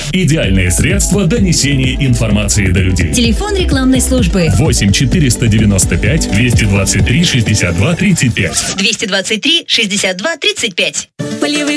Идеальное средство донесения информации до людей. Телефон рекламной службы 8 495 223 62 35. 223 62 35. Полевых